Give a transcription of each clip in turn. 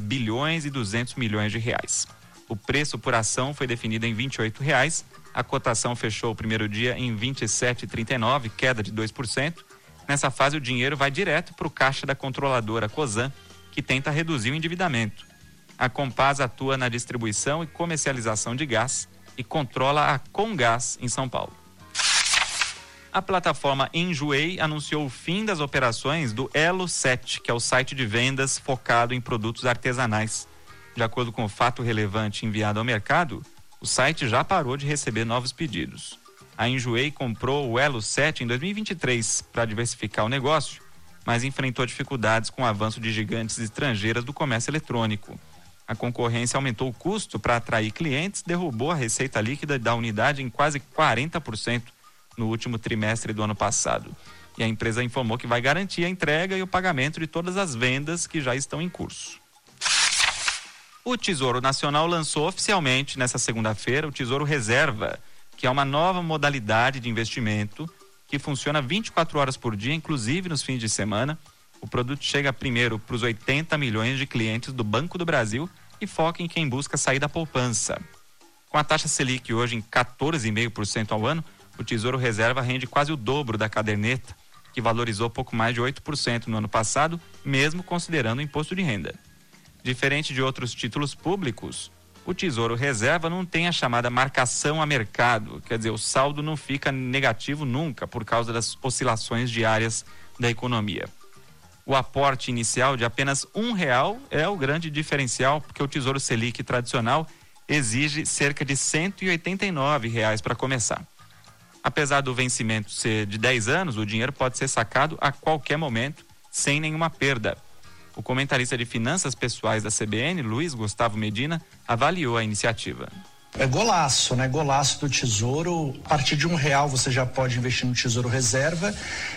bilhões e 200 milhões de reais. O preço por ação foi definido em R$ 28,00. A cotação fechou o primeiro dia em R$ 27,39, queda de 2%. Nessa fase, o dinheiro vai direto para o caixa da controladora Cosan, que tenta reduzir o endividamento. A Compasa atua na distribuição e comercialização de gás e controla a Comgás em São Paulo. A plataforma Enjoei anunciou o fim das operações do Elo 7, que é o site de vendas focado em produtos artesanais. De acordo com o fato relevante enviado ao mercado, o site já parou de receber novos pedidos. A Enjoei comprou o Elo 7 em 2023 para diversificar o negócio, mas enfrentou dificuldades com o avanço de gigantes estrangeiras do comércio eletrônico. A concorrência aumentou o custo para atrair clientes, derrubou a receita líquida da unidade em quase 40% no último trimestre do ano passado. E a empresa informou que vai garantir a entrega e o pagamento de todas as vendas que já estão em curso. O Tesouro Nacional lançou oficialmente nesta segunda-feira o Tesouro Reserva, que é uma nova modalidade de investimento que funciona 24 horas por dia, inclusive nos fins de semana. O produto chega primeiro para os 80 milhões de clientes do Banco do Brasil e foca em quem busca sair da poupança. Com a taxa Selic hoje em 14,5% ao ano, o Tesouro Reserva rende quase o dobro da caderneta, que valorizou pouco mais de 8% no ano passado, mesmo considerando o imposto de renda. Diferente de outros títulos públicos, o Tesouro Reserva não tem a chamada marcação a mercado, quer dizer, o saldo não fica negativo nunca por causa das oscilações diárias da economia. O aporte inicial de apenas R$1 é o grande diferencial, porque o Tesouro Selic tradicional exige cerca de R$ 189 para começar. Apesar do vencimento ser de 10 anos, o dinheiro pode ser sacado a qualquer momento, sem nenhuma perda. O comentarista de finanças pessoais da CBN, Luiz Gustavo Medina, avaliou a iniciativa. É golaço, né? Golaço do Tesouro. A partir de R$1 você já pode investir no Tesouro Reserva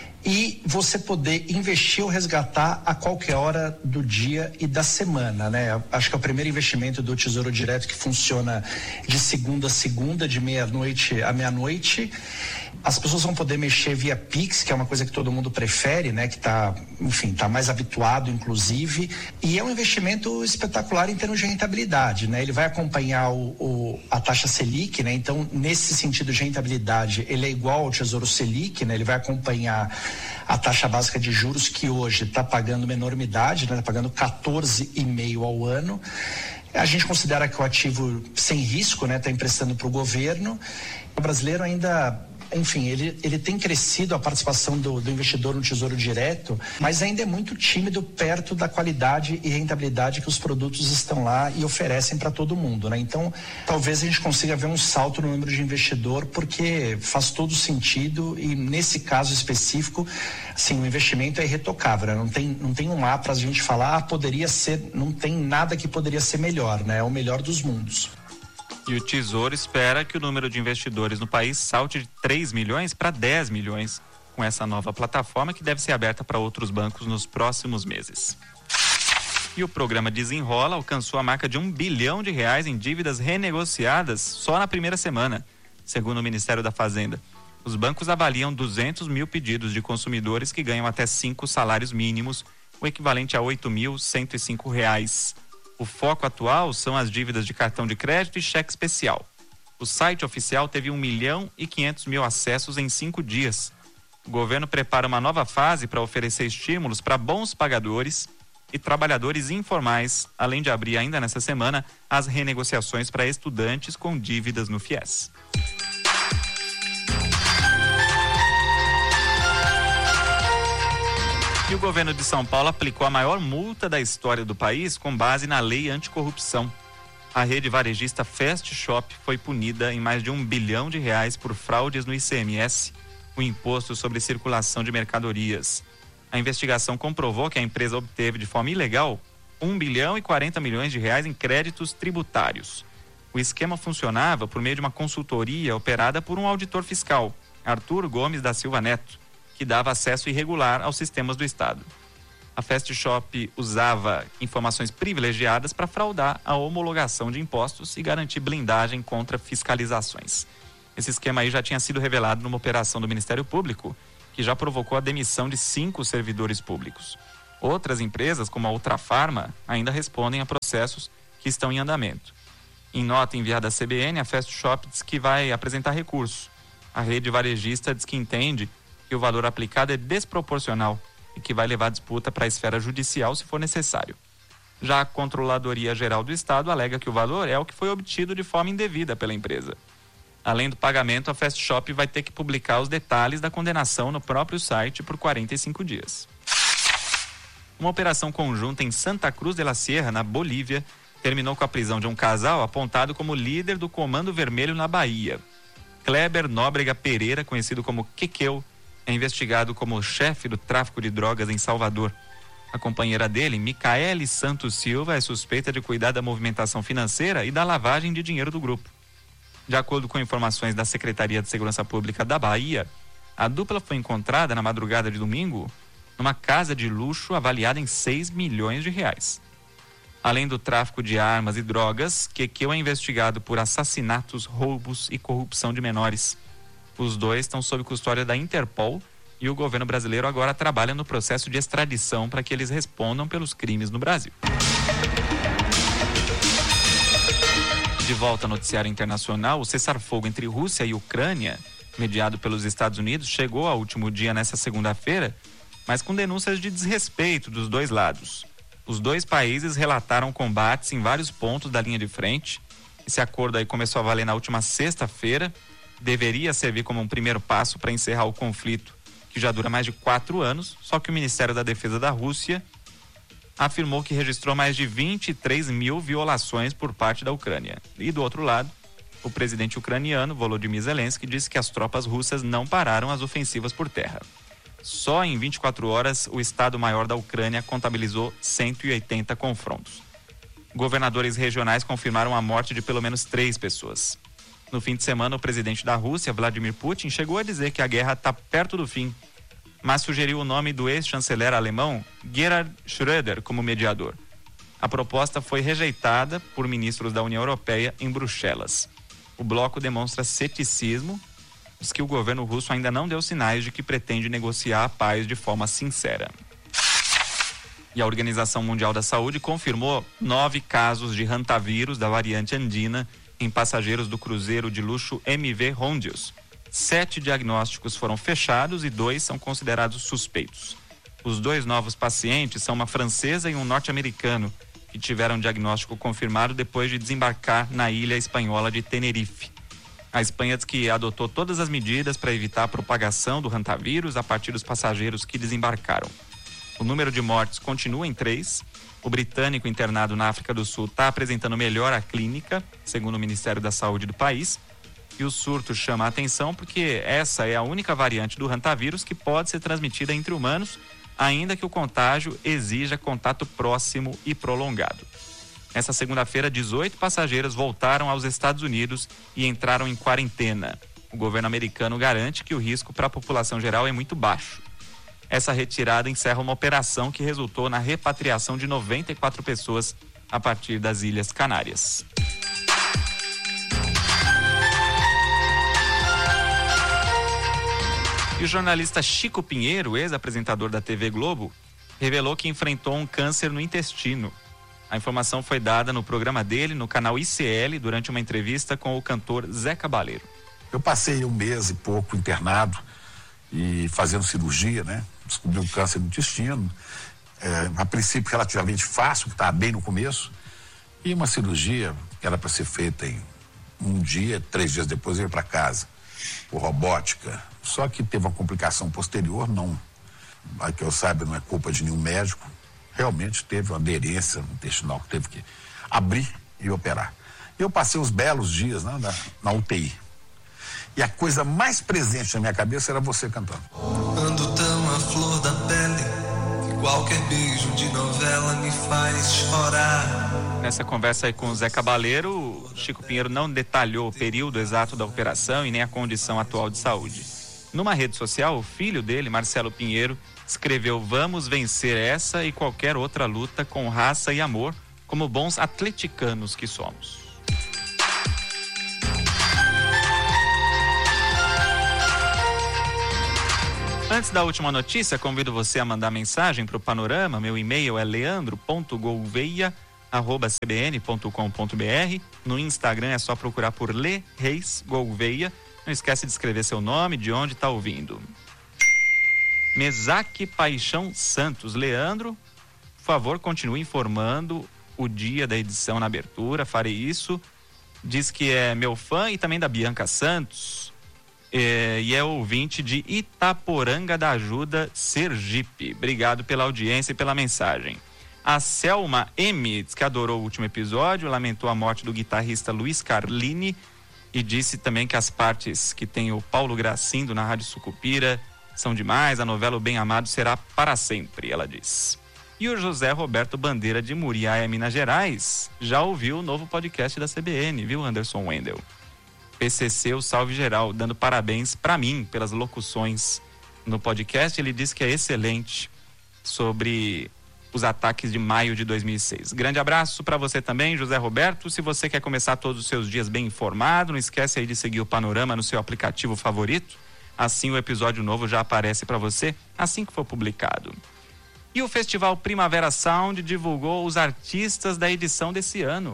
e você poder investir ou resgatar a qualquer hora do dia e da semana, né? Acho que é o primeiro investimento do Tesouro Direto que funciona de segunda a segunda, de meia-noite a meia-noite. As pessoas vão poder mexer via Pix, que é uma coisa que todo mundo prefere, né? Que tá mais habituado, inclusive. E é um investimento espetacular em termos de rentabilidade, né? Ele vai acompanhar a taxa Selic, né? Então, nesse sentido de rentabilidade, ele é igual ao Tesouro Selic, né? Ele vai acompanhar a taxa básica de juros, que hoje está pagando uma enormidade, né? Está pagando 14,5% ao ano. A gente considera que o ativo sem risco, né? Está emprestando para o governo. O brasileiro ainda... Enfim, ele tem crescido a participação do investidor no Tesouro Direto, mas ainda é muito tímido perto da qualidade e rentabilidade que os produtos estão lá e oferecem para todo mundo, né? Então, talvez a gente consiga ver um salto no número de investidor, porque faz todo sentido e nesse caso específico, assim, o investimento é irretocável, né? Não tem um lá para a gente falar, poderia ser, não tem nada que poderia ser melhor, né? É o melhor dos mundos. E o Tesouro espera que o número de investidores no país salte de 3 milhões para 10 milhões com essa nova plataforma, que deve ser aberta para outros bancos nos próximos meses. E o programa Desenrola alcançou a marca de R$1 bilhão em dívidas renegociadas só na primeira semana, segundo o Ministério da Fazenda. Os bancos avaliam 200 mil pedidos de consumidores que ganham até 5 salários mínimos, o equivalente a R$ 8.105. O foco atual são as dívidas de cartão de crédito e cheque especial. O site oficial teve 1.500.000 acessos em 5 dias. O governo prepara uma nova fase para oferecer estímulos para bons pagadores e trabalhadores informais, além de abrir ainda nessa semana as renegociações para estudantes com dívidas no FIES. E o governo de São Paulo aplicou a maior multa da história do país com base na lei anticorrupção. A rede varejista Fast Shop foi punida em mais de R$1 bilhão por fraudes no ICMS, o Imposto sobre Circulação de Mercadorias. A investigação comprovou que a empresa obteve de forma ilegal R$1 bilhão e 40 milhões em créditos tributários. O esquema funcionava por meio de uma consultoria operada por um auditor fiscal, Arthur Gomes da Silva Neto, que dava acesso irregular aos sistemas do Estado. A Fast Shop usava informações privilegiadas para fraudar a homologação de impostos e garantir blindagem contra fiscalizações. Esse esquema aí já tinha sido revelado numa operação do Ministério Público, que já provocou a demissão de 5 servidores públicos. Outras empresas, como a Ultrafarma, ainda respondem a processos que estão em andamento. Em nota enviada à CBN, a Fast Shop diz que vai apresentar recurso. A rede varejista diz que entende que o valor aplicado é desproporcional e que vai levar a disputa para a esfera judicial se for necessário. Já a Controladoria Geral do Estado alega que o valor é o que foi obtido de forma indevida pela empresa. Além do pagamento, a Fast Shop vai ter que publicar os detalhes da condenação no próprio site por 45 dias. Uma operação conjunta em Santa Cruz de la Sierra, na Bolívia, terminou com a prisão de um casal apontado como líder do Comando Vermelho na Bahia. Kleber Nóbrega Pereira, conhecido como Quequeu, é investigado como chefe do tráfico de drogas em Salvador. A companheira dele, Micaele Santos Silva, é suspeita de cuidar da movimentação financeira e da lavagem de dinheiro do grupo. De acordo com informações da Secretaria de Segurança Pública da Bahia, a dupla foi encontrada na madrugada de domingo numa casa de luxo avaliada em 6 milhões de reais. Além do tráfico de armas e drogas, Quequeu é investigado por assassinatos, roubos e corrupção de menores. Os dois estão sob custódia da Interpol e o governo brasileiro agora trabalha no processo de extradição para que eles respondam pelos crimes no Brasil. De volta ao noticiário internacional, o cessar-fogo entre Rússia e Ucrânia, mediado pelos Estados Unidos, chegou ao último dia nesta segunda-feira, mas com denúncias de desrespeito dos dois lados. Os dois países relataram combates em vários pontos da linha de frente. Esse acordo aí começou a valer na última sexta-feira, deveria servir como um primeiro passo para encerrar o conflito, que já dura mais de 4 anos, só que o Ministério da Defesa da Rússia afirmou que registrou mais de 23 mil violações por parte da Ucrânia. E do outro lado, o presidente ucraniano, Volodymyr Zelensky, disse que as tropas russas não pararam as ofensivas por terra. Só em 24 horas, o Estado-Maior da Ucrânia contabilizou 180 confrontos. Governadores regionais confirmaram a morte de pelo menos 3 pessoas. No fim de semana, o presidente da Rússia, Vladimir Putin, chegou a dizer que a guerra está perto do fim, mas sugeriu o nome do ex-chanceler alemão Gerhard Schröder como mediador. A proposta foi rejeitada por ministros da União Europeia em Bruxelas. O bloco demonstra ceticismo, diz que o governo russo ainda não deu sinais de que pretende negociar a paz de forma sincera. E a Organização Mundial da Saúde confirmou 9 casos de hantavírus da variante andina em passageiros do cruzeiro de luxo MV Rondios. 7 diagnósticos foram fechados e 2 são considerados suspeitos. Os 2 novos pacientes são uma francesa e um norte-americano, que tiveram diagnóstico confirmado depois de desembarcar na ilha espanhola de Tenerife. A Espanha diz que adotou todas as medidas para evitar a propagação do hantavírus a partir dos passageiros que desembarcaram. O número de mortes continua em 3. O britânico internado na África do Sul está apresentando melhora clínica, segundo o Ministério da Saúde do país. E o surto chama a atenção porque essa é a única variante do hantavírus que pode ser transmitida entre humanos, ainda que o contágio exija contato próximo e prolongado. Nessa segunda-feira, 18 passageiros voltaram aos Estados Unidos e entraram em quarentena. O governo americano garante que o risco para a população geral é muito baixo. Essa retirada encerra uma operação que resultou na repatriação de 94 pessoas a partir das Ilhas Canárias. E o jornalista Chico Pinheiro, ex-apresentador da TV Globo, revelou que enfrentou um câncer no intestino. A informação foi dada no programa dele, no canal ICL, durante uma entrevista com o cantor Zé Cabaleiro. Eu passei 1 mês e pouco internado e fazendo cirurgia, né? Descobri um câncer no intestino, a princípio relativamente fácil, que estava bem no começo, e uma cirurgia que era para ser feita em 1 dia, 3 dias depois eu ia para casa, por robótica. Só que teve uma complicação posterior, não, a que eu saiba, não é culpa de nenhum médico. Realmente teve uma aderência intestinal que teve que abrir e operar. Eu passei uns belos dias, né, na UTI. E a coisa mais presente na minha cabeça era você cantando. Ando tão à flor da pele que qualquer beijo de novela me faz chorar. Nessa conversa aí com o Zé Cabaleiro, Chico Pinheiro não detalhou o período exato da operação e nem a condição atual de saúde. Numa rede social, o filho dele, Marcelo Pinheiro, escreveu: "Vamos vencer essa e qualquer outra luta com raça e amor, como bons atleticanos que somos." Antes da última notícia, convido você a mandar mensagem para o Panorama. Meu e-mail é leandro.gouveia@cbn.com.br. No Instagram é só procurar por Le Reis Gouveia. Não esquece de escrever seu nome, de onde está ouvindo. Mesaque Paixão Santos. Leandro, por favor, continue informando o dia da edição na abertura. Farei isso. Diz que é meu fã e também da Bianca Santos. E é ouvinte de Itaporanga da Ajuda, Sergipe. Obrigado pela audiência e pela mensagem. A Selma M, diz que adorou o último episódio, lamentou a morte do guitarrista Luiz Carlini e disse também que as partes que tem o Paulo Gracindo na Rádio Sucupira são demais, a novela O Bem Amado será para sempre, ela diz. E o José Roberto Bandeira de Muriaé, Minas Gerais, já ouviu o novo podcast da CBN, viu, Anderson Wendel? PCC, o salve geral, dando parabéns para mim pelas locuções no podcast. Ele disse que é excelente sobre os ataques de maio de 2006. Grande abraço para você também, José Roberto. Se você quer começar todos os seus dias bem informado, não esquece aí de seguir o Panorama no seu aplicativo favorito. Assim o episódio novo já aparece para você assim que for publicado. E o Festival Primavera Sound divulgou os artistas da edição desse ano.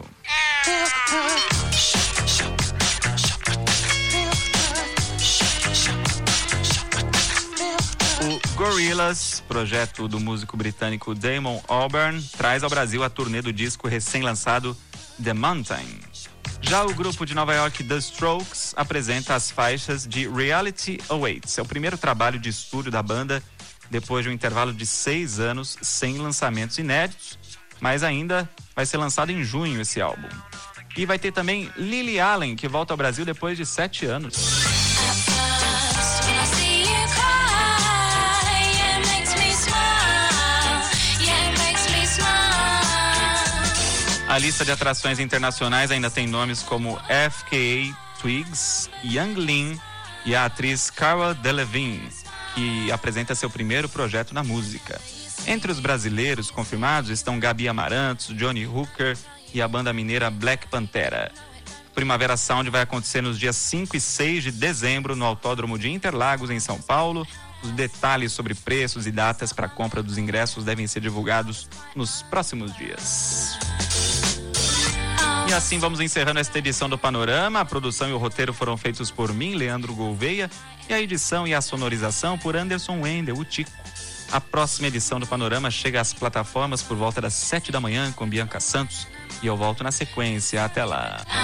O Gorillaz, projeto do músico britânico Damon Albarn, traz ao Brasil a turnê do disco recém-lançado The Mountain. Já o grupo de Nova York The Strokes apresenta as faixas de Reality Awaits. É o primeiro trabalho de estúdio da banda depois de um intervalo de 6 anos sem lançamentos inéditos, mas ainda vai ser lançado em junho esse álbum. E vai ter também Lily Allen, que volta ao Brasil depois de 7 anos. A lista de atrações internacionais ainda tem nomes como FKA Twigs, Young Lean e a atriz Cara Delevingne, que apresenta seu primeiro projeto na música. Entre os brasileiros confirmados estão Gabi Amarantos, Johnny Hooker e a banda mineira Black Pantera. Primavera Sound vai acontecer nos dias 5 e 6 de dezembro no Autódromo de Interlagos, em São Paulo. Os detalhes sobre preços e datas para a compra dos ingressos devem ser divulgados nos próximos dias. E assim vamos encerrando esta edição do Panorama. A produção e o roteiro foram feitos por mim, Leandro Gouveia, e a edição e a sonorização por Anderson Wendel, o Tico. A próxima edição do Panorama chega às plataformas por volta das 7 da manhã com Bianca Santos e eu volto na sequência. Até lá.